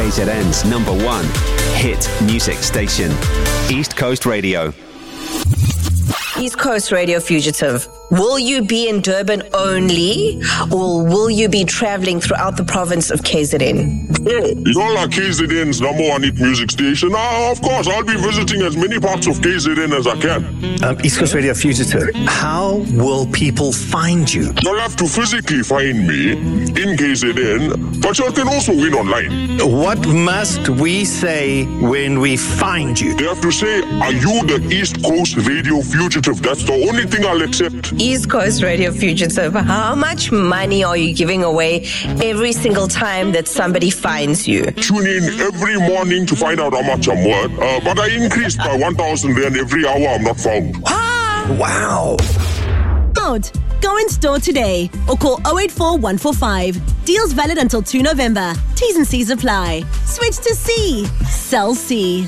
KZN's #1 hit music station, East Coast Radio. East Coast Radio Fugitive. Will you be in Durban only, or will you be traveling throughout the province of KZN? You're like KZN's #1 hit music station. Of course, I'll be visiting as many parts of KZN as I can. East Coast Radio Fugitive, how will people find you? You'll have to physically find me in KZN, but you can also win online. What must we say when we find you? They have to say, are you the East Coast Radio Fugitive? That's the only thing I'll accept. East Coast Radio Fugitive, how much money are you giving away every single time that somebody finds you? Tune in every morning to find out how much I'm worth, but I increased by 1,000 Rand every hour I'm not found. Wow. Out. Go in store today or call 084 145. Deals valid until 2 November. T's and C's apply. Switch to C. Sell C.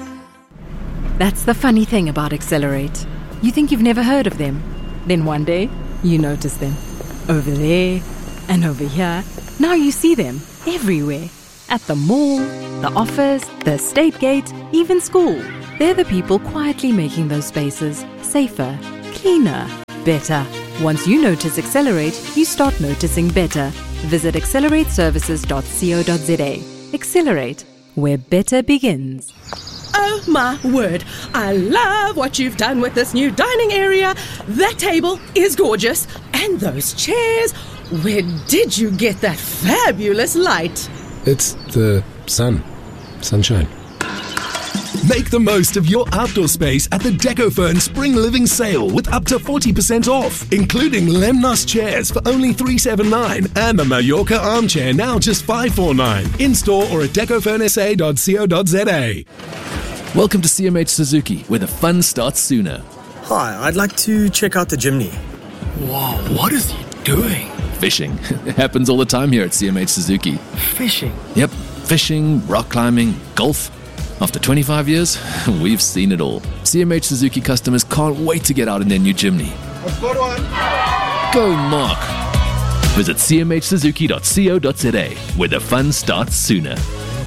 That's the funny thing about Accelerate. You think you've never heard of them. Then one day, you notice them. Over there and over here. Now you see them everywhere. At the mall, the office, the estate gate, even school. They're the people quietly making those spaces safer, cleaner, better. Once you notice Accelerate, you start noticing better. Visit accelerateservices.co.za. Accelerate, where better begins. Oh my word, I love what you've done with this new dining area. That table is gorgeous. And those chairs, where did you get that fabulous light? It's the sunshine. Make the most of your outdoor space at the Decofern Spring Living Sale with up to 40% off, including Lemnos chairs for only $379 and the Mallorca armchair now just $549. In-store or at decofernsa.co.za. Welcome to CMH Suzuki, where the fun starts sooner. Hi, I'd like to check out the Jimny. Whoa, what is he doing? Fishing. It happens all the time here at CMH Suzuki. Fishing? Yep, fishing, rock climbing, golf. After 25 years, we've seen it all. CMH Suzuki customers can't wait to get out in their new Jimny. I've got one. Go, Mark. Visit cmhsuzuki.co.za, where the fun starts sooner.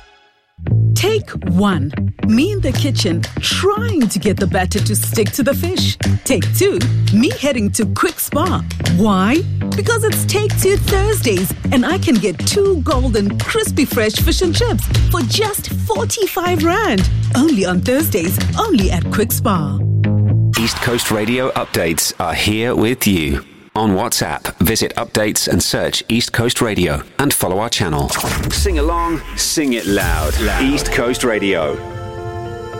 Take 1. Me in the kitchen trying to get the batter to stick to the fish. Take 2. Me heading to Quick Spa. Why? Because it's Take 2 Thursdays and I can get 2 golden crispy fresh fish and chips for just 45 Rand. Only on Thursdays, only at Quick Spa. East Coast Radio updates are here with you. On WhatsApp, visit updates and search East Coast Radio and follow our channel. Sing along, sing it loud. East Coast Radio.